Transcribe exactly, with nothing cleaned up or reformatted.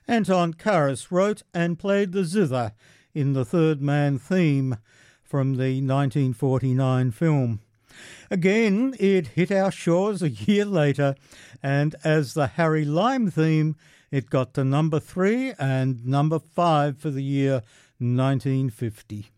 Anton Karas wrote and played the zither in the Third Man theme from the nineteen forty-nine film. Again, it hit our shores a year later, and as the Harry Lime theme, it got to number three and number five for the year nineteen fifty.